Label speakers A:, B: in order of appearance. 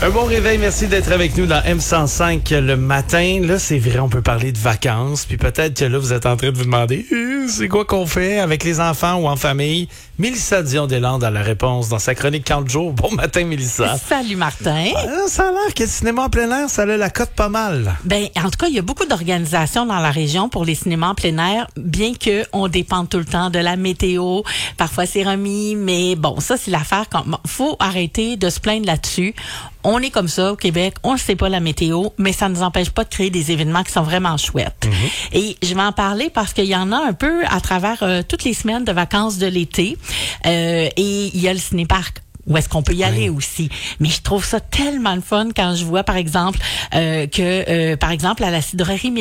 A: Un bon réveil, merci d'être avec nous dans M105 le matin. Là, c'est vrai, on peut parler de vacances, puis peut-être que là, vous êtes en train de vous demander c'est quoi qu'on fait avec les enfants ou en famille. Mélissa Dion-Deslandes a la réponse dans sa chronique 40 jours. Bon matin, Mélissa.
B: Salut, Martin.
A: Ça a l'air que le cinéma en plein air, ça a la cote pas mal.
B: Ben, en tout cas, il y a beaucoup d'organisations dans la région pour les cinémas en plein air, bien que on dépende tout le temps de la météo. Parfois, c'est remis, mais bon, ça, c'est l'affaire. Faut arrêter de se plaindre là-dessus. On est comme ça au Québec, on ne sait pas la météo, mais ça ne nous empêche pas de créer des événements qui sont vraiment chouettes. Mm-hmm. Et je vais en parler parce qu'il y en a un peu à travers toutes les semaines de vacances de l'été. Et il y a le cinéparc. Où est-ce qu'on peut y aller aussi? Mais je trouve ça tellement le fun quand je vois, par exemple, par exemple, à la cidrerie